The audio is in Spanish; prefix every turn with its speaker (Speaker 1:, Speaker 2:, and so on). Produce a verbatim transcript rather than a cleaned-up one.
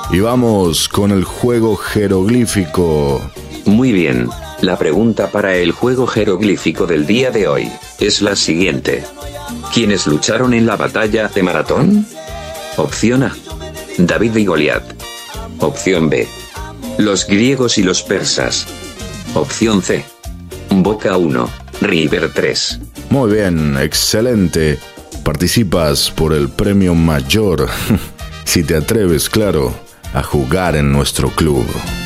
Speaker 1: Y vamos con el juego jeroglífico.
Speaker 2: Muy bien, la pregunta para el juego jeroglífico del día de hoy es la siguiente. ¿Quiénes lucharon en la batalla de Maratón? Opción A: David y Goliat. Opción B: los griegos y los persas. Opción C: Boca uno, River tres.
Speaker 1: Muy bien, excelente. Participas por el premio mayor, si te atreves, claro, a jugar en nuestro club.